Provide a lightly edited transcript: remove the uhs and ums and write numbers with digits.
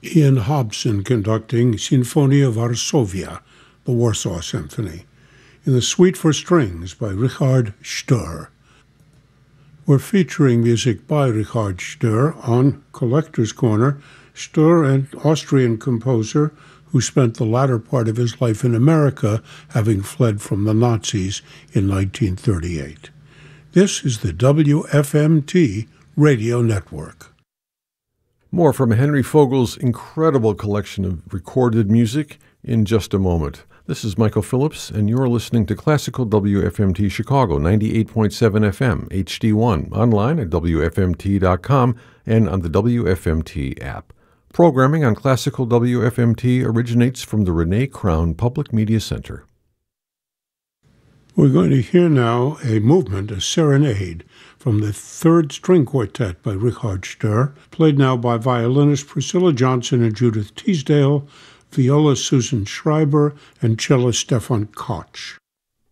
Ian Hobson conducting Sinfonia Varsovia, the Warsaw Symphony, in the Suite for Strings by Richard Stur. We're featuring music by Richard Stur on Collector's Corner. Stur, an Austrian composer who spent the latter part of his life in America, having fled from the Nazis in 1938. This is the WFMT Radio Network. More from Henry Fogel's incredible collection of recorded music in just a moment. This is Michael Phillips, and you're listening to Classical WFMT Chicago, 98.7 FM, HD1, online at WFMT.com and on the WFMT app. Programming on Classical WFMT originates from the Renee Crown Public Media Center. We're going to hear now a movement, a serenade, from the Third String Quartet by Richard Stur, played now by violinist Priscilla Johnson and Judith Teasdale, viola Susan Schreiber, and cellist Stefan Koch.